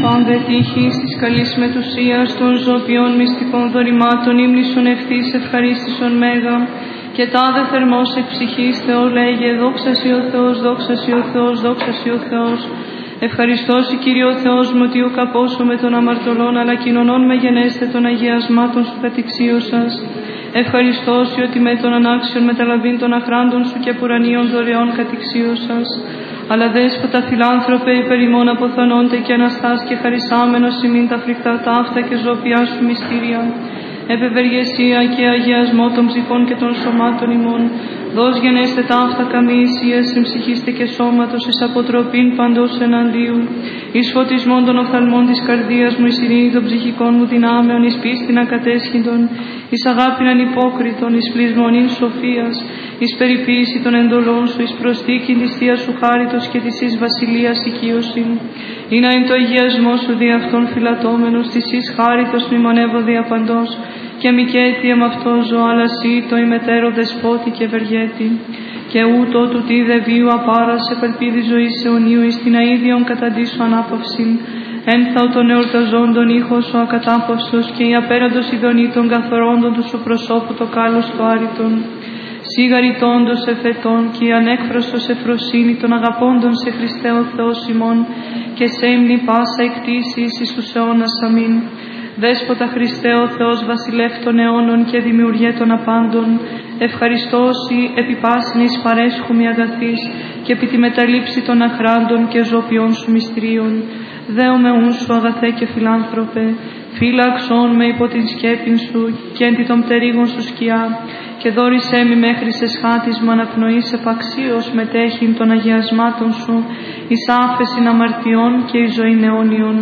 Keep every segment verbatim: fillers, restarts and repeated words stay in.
Πάντε τύχη της καλής μετουσίας των ζωοποιών μυστικών δωρημάτων ύμνησον ευθύς ευχαρίστησον μέγα και τάδε θερμός εκ ψυχής Θεό λέγε δόξα σοι ο Θεός, δόξα σοι ο Θεός, δόξα σοι ο Θεός. Ευχαριστώ σοι Κύριε ο Θεός μου ότι ουκ απόσω με των αμαρτωλών αλλά κοινωνών με γενέστε των αγιασμάτων σου κατηξίωσας. Ευχαριστώ σοι ότι με των ανάξιων μεταλαβήν των αχράντων σου και πουρανίων δωρεών κατηξίωσας. Αλλά δέσποτα φιλάνθρωπε υπερ ημών αποθανόνται και αναστάς και χαρισάμενος ημίν τα φρικτά ταύτα και ζωοποιά σου μυστήρια. Επευεργεσία και αγιασμό των ψυχών και των σωμάτων ημών. Δώσ' γενέστε ταύτα καμή ισίας συμψυχήστε και σώματος εις αποτροπήν παντός εναντίου. Εις φωτισμόν των οφθαλμών της καρδίας μου, εις ειρήνη των ψυχικών μου δυνάμεων, εις πίστην ακατέσχυντον, εις αγάπην ανυπόκριτον, εις πλεισμονήν σοφίας, εις περιποίηση των εντολών σου, εις προστίκην της Θείας σου χάριτος και της εις βασιλείας οικείωσιν. Ή να είναι το αγιασμό σου δι' αυτόν φυλατώμενος, της εις χάριτος μνημονεύω δια παντός, και μη και αίτια με αυτό ζω, αλλά σύ το ημετέρω δεσπότη και ευεργέτη. Και ούτω του τι δε βίου απάρας επελπίδη ζωής αιωνίου, εις την αΐδιον καταντήσου ανάπαυσιν. Ένθαω των εορταζόντων ήχος ο ακατάπαυσος και η απέραντος ειδονή των καθορώντων του σου προσώπου το κάλος το άριτον. Σιγαριτώντος εφετών και η ανέκφραστος εφροσύνη των αγαπώντων σε Χριστέ ο Θεός ημών και σε ύμνη πάσα εκτίσεις εις τους αιώνας αμήν. Δέσποτα Χριστέ ο Θεός βασιλεύ των αιώνων και δημιουργέ των απάντων, ευχαριστώσι επί πάσιν εις παρέσχουμη αγαθής και επί τη μεταλήψη των αχράντων και ζωοποιών σου μυστηρίων. Δέομαι ούν σου αγαθέ και φιλάνθρωπε, φύλαξον με υπό την σκέπην σου και εν τη των πτερίγων σου σκιά και δόρισέ μη μέχρι σε σχάτισμα αναπνοής επαξίως μετέχειν των αγιασμάτων σου εις άφεσιν αμαρτιών και εις ζωήν αιώνιον.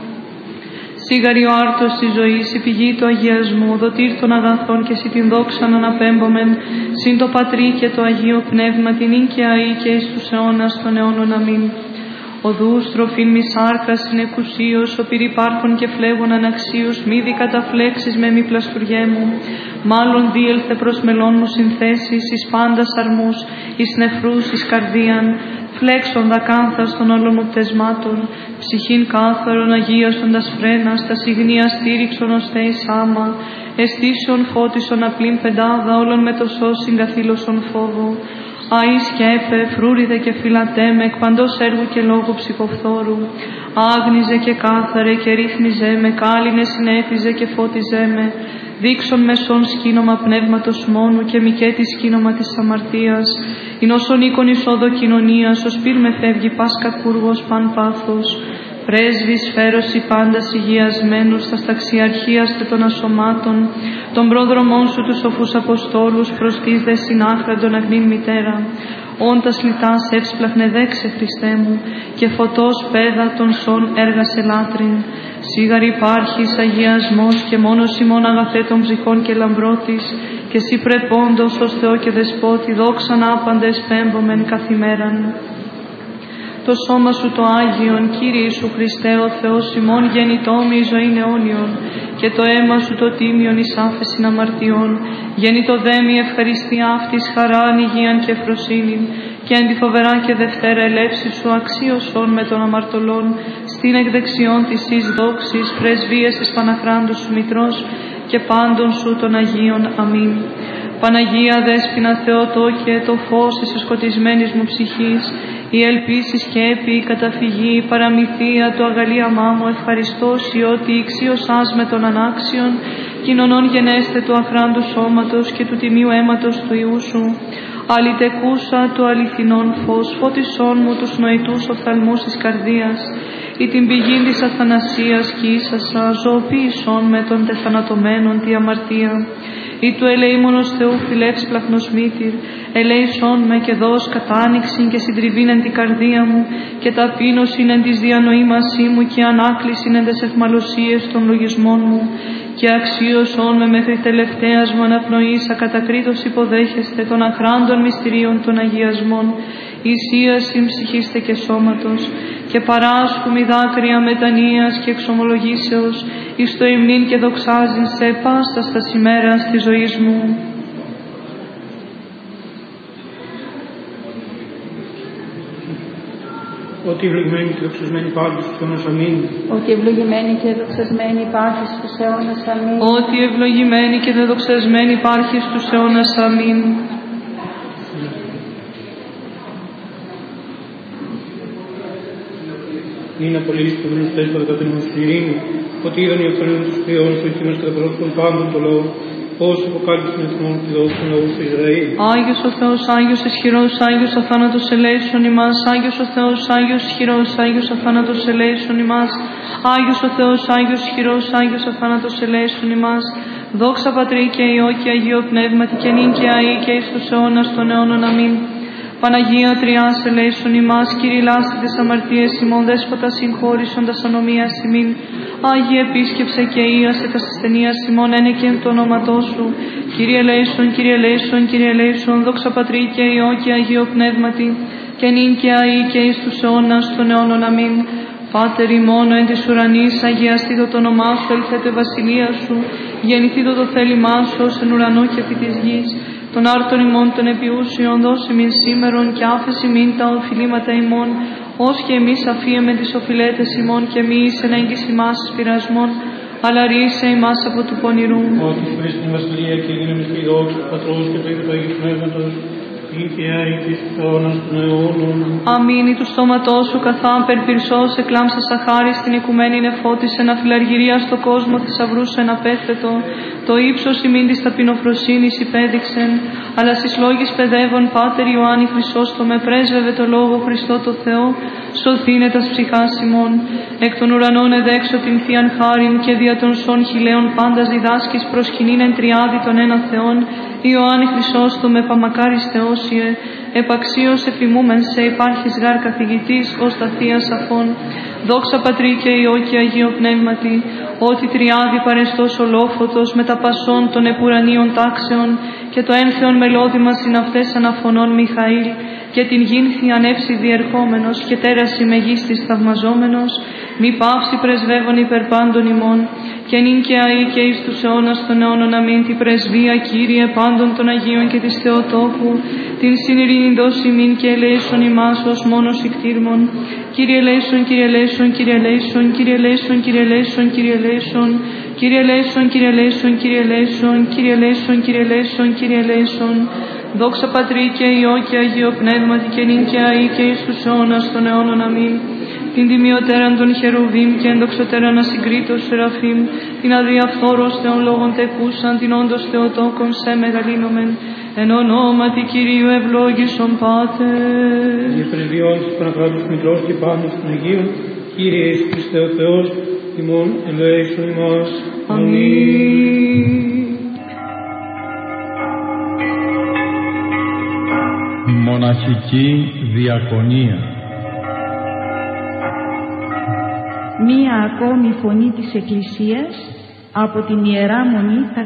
Σίγαρη ο άρτος της ζωής, η πηγή του αγιασμού, δοτήρ των αγαθών και σοι την δόξαν αναπέμπομεν, συν το Πατρί και το Αγίο Πνεύμα, την ίν και αή και εις τους αιώνας των αιώνων αμήν. Οδούς τροφήν μη σάρκας συνεκουσίως, ο πυρυπάρχων και φλέγων αναξίως, μη δι καταφλέξεις με μη πλαστουργέ μου. Μάλλον δίελθε προς μελών μου συνθέσεις, εις πάντας αρμούς, εις νεφρούς, εις καρδίαν, φλέξον δακάνθας των όλων μου πτεσμάτων, ψυχήν κάθαρον αγίασοντας φρένας, τα συγνία στήριξον ως θέης άμα, αισθήσεων φώτισον απλήν πεντάδα, όλων με το σώσιν καθήλωσον φόβο. Αΐ σκέπε, φρούριδε και φυλατέ με, εκ παντός έργου και λόγου ψυχοφθόρου. Άγνιζε και κάθαρε και ρίχνιζέ με, κάλυνε συνέφιζε και φώτιζέ με. Δείξον μεσόν σκήνομα πνεύματος μόνου και μηκέτη σκήνομα της αμαρτίας. Ειν όσον οίκον εισόδο κοινωνίας, ως πυρ με φεύγει πας κακούργος παν πάθος. Πρέσβης φέρωση πάντας υγιασμένους, τα σταξιαρχίαστε των ασωμάτων, των πρόδρομών σου τους σοφούς Αποστόλους, προς τις δε συνάχραντον αγνήν μητέρα. Όντας λιτάς εύσπλαχνε δέξε Χριστέ μου, και φωτός πέδα των σών έργασε λάτριν. Σίγαρη υπάρχεις αγιασμός και μόνος ημών αγαθέ των ψυχών και λαμπρότης, και εσύ πρεπόντος ως Θεό και Δεσπότη, δόξαν άπαντες πέμπομεν καθημέραν. Το σώμα σου το Άγιον, Κύριε Ιησού Χριστέ, ο Θεός ημών γεννητόμη εις ζωήν αιώνιον, και το αίμα σου το τίμιον εις άφεσιν αμαρτιών, γεννητο δέμη ευχαριστία αυτής χαράν, υγείαν και φροσύνην, και εν τη φοβερά και δευτέρα ελεύση σου αξίωσον με των αμαρτωλών, στην εκδεξιόν της εις δόξης, πρεσβείες της Παναχράντου σου Μητρός, και πάντων σου των Αγίων. Αμήν. Παναγία Δέσποινα Θεοτόκε, το φως της σκοτισμένης μου ψυχής, η ελπίση σκέπη, η καταφυγή, η παραμυθία, το αγαλίαμά μου, ευχαριστώ σοι ότι ηξίωσάς με των ανάξιων, κοινωνών γενέστε του αχράντου σώματος και του τιμίου αίματος του Ιού σου. Αλυτεκούσα το αληθινόν φως, φώτισόν μου τους νοητούς οφθαλμούς της καρδίας, ή την πηγή της αθανασίας κι ίσασα, ζωοποίησον με των τεθανατωμένων τη αμαρτία. Ή του ελεήμονος Θεού φιλεύσπλαχνος μήτηρ, ελέησόν με και δώσ' κατάνοιξην και συντριβήν εν την καρδία μου, και ταπείνωσιν εν της διανοήμασή μου, και ανάκλησιν εν τες αιχμαλωσίες των λογισμών μου, και αξίωσόν με μέχρι τελευταίας μου αναπνοής, ακατακρίτως υποδέχεστε των αχράντων μυστηρίων των αγιασμών, ησίασιν ψυχήστε και σώματος, και παράσχουμι δάκρυα μετανοίας και εξομολογήσεως, εις το υμνήν και δοξάζειν σε πάστας τας ημέρας της ζωής μου. Ότι ευλογημένη και δοξασμένη υπάρχει στους αιώνας αμήν. Ότι ευλογημένη και δοξασμένη υπάρχει στους αιώνας αμήν. Ότι ευλογημένη και δοξασμένη υπάρχει στους αιώνας αμήν. Είναι απολύτως που δίνουν χθες κατά την ειρήνη, ότι είδαν οι αυτονοί τους ποιών σου και μας κατά πρόσωπον πάντων το λόγο, πώς αποκάλυψε τον εθνό και δόξου του λαού του Ισραήλ. Άγιος ο Θεός, Άγιος ισχυρός, Άγιος αθάνατος ελέησον ημάς. Άγιος ο Θεός, Άγιος ισχυρός, Άγιος αθάνατος ελέησον ημάς. Άγιος ο Θεός, Άγιος ισχυρός, Άγιος αθάνατος ελέησον ημάς. Δόξα Πατρί και Υιό και Αγίο Πνεύματι και νυν και αεί και εις τους αιώνας των αιώνων αμήν. Παναγία Τριάς ελέησον ημάς, Κύριε λάστη τες αμαρτίες ημών, Δέσποτα συγχώρησον τας ανομίας ημίν. Άγιε επίσκεψε και ίασε τας ασθενείας ημών, ένεκεν το όνοματό σου. Κύριε ελέησον, Κύριε ελέησον, Κύριε ελέησον, δόξα Πατρί και Υιό και Αγίο Πνεύματι, και νυν και αεί και εις τους αιώνας των αιώνων αμήν. Πάτερ ημών εν της ουρανής, αγιαστήτω το όνομά σου, ελθέτω η βασιλεία σου, γεννηθήτω το θέλημά σου ως εν ουρανό και επί της γης. Των άρτων ημών των επιούσιων δώσει μην σήμερον και άφεση μην τα οφειλήματα ημών, ως και εμείς αφίεμε τις οφειλέτες ημών και μη εις εν έγκυς ημάς πειρασμών, αλλά ρίσε ημάς από του πονηρού. Ότι σου εις την βασιλεία και δύναμις και η δόξα του Πατρός και του Υιού και του Αγίου Πνεύματος, ή και αεί και στους αιώνας των αιώνων. Αμήν. Του στόματός σου καθά περπυρσός εκλάμψα σαχάρι στην οικουμένη νεφώτης, ένα φιλαργυρία στο κόσμο θησαυρούς εν απέθετο. Το ύψος ημίν της ταπεινοφροσύνης υπέδειξεν, αλλά στις λόγης παιδεύων Πάτερ Ιωάννη Χρυσόστομε πρέσβευε το Λόγο Χριστό το Θεό, σωθήνε τας ψυχάς ημών. Εκ των ουρανών εδέξω την Θείαν Χάριν και δια των σών χιλέων πάντας διδάσκεις προσκυνήν εν τριάδι των ένα Θεών. Ιωάννη Χρυσόστομε παμακάρις Θεόσιε, επαξίως επιμούμεν σε υπάρχεις γάρ καθηγητής ως τα Θεία Σαφών. Δόξα Πατρί και Υιό και Αγίο Πνεύματι, ότι τριάδι παρεστός ολόφωτος με τα πασών των επουρανίων τάξεων και το ένθεον μελώδημα συναυτές αναφωνών Μιχαήλ και την γύνθη ανεύση διερχόμενος και τέραση μεγίστης θαυμαζόμενος, μη πάυση πρεσβεύων υπερ πάντων ημών, και νυν και αεί και εις τους αιώνας των αιώνων αμήν την πρεσβεία Κύριε πάντων των Αγίων και της Θεοτόκου, την συνειρήνη δώσει ημίν και ελέησον ημάς ως μόνος ικτήρμον. Κύριε ελέησον, Κύριε ελέησον, Κύριε ελέησον, Κύριε ελέησον, Κύριε ελέησον, Κύριε ελέησον, Κύριε ελέησον, Κύριε ελέησον, Κύριε ελέησον, Κύριε ελέησον, Κύριε ελέησον, Κύριε ελέησον. Δόξα Πατρί και Υιό και Αγίο Πνεύματι και νυν και αεί και εις τους αιώνας των αιώνων αμήν. Την τιμιωτέραν των χερουβίμ και ενδοξωτέραν ασυγκρίτως σεραφείμ, την αδιαφθόρος Θεών λόγων τεκούσαν, την όντως Θεοτόκον σε μεγαλύνομεν, εν ονόματι Κυρίου ευλόγησον Πάτερ. Για πρεσβειών της Παναγράτους Μητρός και πάνω των Αγίων, Κύριε Ιησού Χριστέ ο Θεός, ημών ελέησον ημάς. Αμήν. Μοναχική διακονία. Μία ακόμη φωνή της Εκκλησίας από την Ιερά Μονή